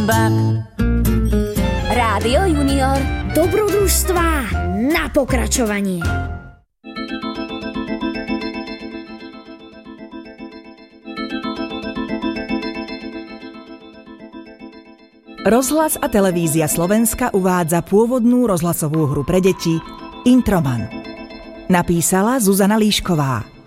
Rádio Junior. Dobrodružstvá na pokračovanie. Rozhlas a televízia Slovenska uvádza pôvodnú rozhlasovú hru pre deti Introman. Napísala Zuzana Líšková.